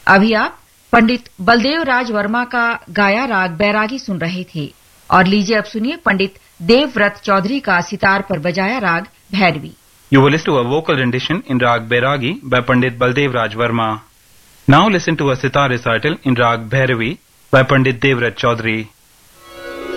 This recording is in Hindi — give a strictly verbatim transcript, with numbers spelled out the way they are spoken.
अभी आप पंडित बलदेव राज वर्मा का गाया राग बैरागी सुन रहे थे और लीजिए अब सुनिए पंडित देवव्रत चौधरी का सितार पर बजाया राग Bhairavi. You will listen to a vocal rendition in Rag Bairagi by Pandit Baldev Raj Verma. Now listen to a sitar recital in Rag Bhairavi by Pandit Devrat Chaudhary.